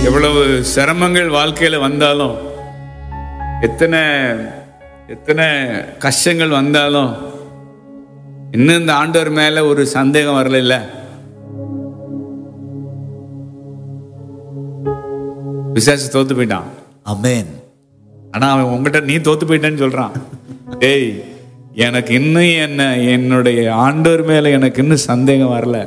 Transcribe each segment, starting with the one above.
எவ்வளவு சிரமங்கள் வாழ்க்கையில வந்தாலும், எத்தனை எத்தனை கஷ்டங்கள் வந்தாலும், இன்னும் இந்த ஆண்டவர் மேல ஒரு சந்தேகம் வரல. இல்ல, பிசாசு தோத்து போயிட்டான். ஆமென். ஆனா அவன் உங்ககிட்ட நீ தோத்து போயிட்டேன்னு சொல்றான். டேய், எனக்கு இன்னும் என்னுடைய ஆண்டவர் மேல எனக்கு இன்னும் சந்தேகம் வரல.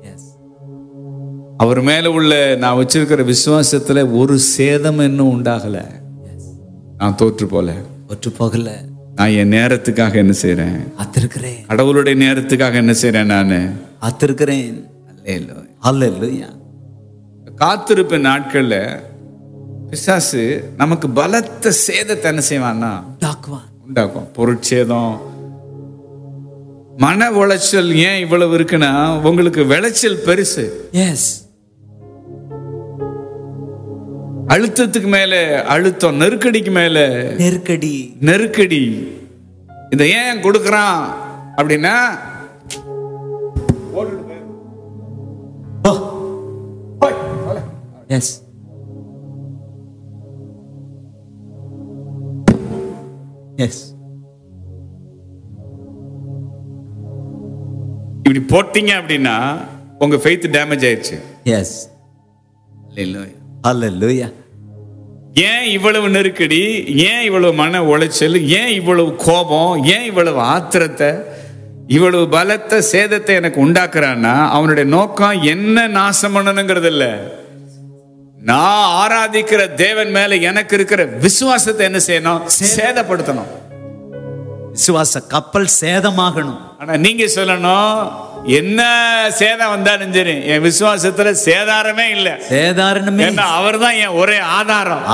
அவர் மேல உள்ள நான் வச்சிருக்கிற விசுவாசத்துல ஒரு சேதம் இன்னும் உண்டாகல. நான் தோற்று போகல. நான் என் நேரத்துக்காக என்ன செய்றேன்? காத்திருக்கிறேன். கடவுளுடைய நேரத்துக்காக என்ன செய்றேன்? நான் காத்திருக்கிறேன். அல்லேலூயா. காத்திருப்பு நாட்கள்ல பிசாசு நமக்கு பலத்த சேதத்தை என்ன செய்வான்னா உண்டாக்கும். பொருட்சேதம், மன உளைச்சல். ஏன் இவ்வளவு இருக்குன்னா, உங்களுக்கு விளைச்சல் பெருசு. அழுத்தத்துக்கு மேல அழுத்தம், நெருக்கடிக்கு மேல நெருக்கடி. இத ஏன் கொடுக்கறான் அப்படின்னா, இப்படி போட்டீங்க அப்படின்னா உங்க ஃபெய்த் டேமேஜ் ஆயிடுச்சு. அல்லேலூயா. ஏன் இவ்வளவு நெருக்கடி, ஏன் இவ்வளவு மன உளைச்சல், ஏன் இவ்வளவு கோபம், ஏன் இவ்வளவு ஆத்திரத்தை, இவ்வளவு பலத்த சேதத்தை எனக்கு உண்டாக்குறான்னா, அவனுடைய நோக்கம் என்ன நாசம் பண்ணணுங்கிறது இல்ல. நான் ஆராதிக்கிற தேவன் மேல எனக்கு இருக்கிற விசுவாசத்தை என்ன செய்யணும்? சேதப்படுத்தணும். விசுவாச கப்பல் சேதமாகணும். ஆனா நீங்க சொல்லணும், என்ன சேதம் வந்தாலும் சரி, என் விசுவாசத்துல சேதாரமே இல்லை. அவர் தான் என் ஒரே ஆதாரம்.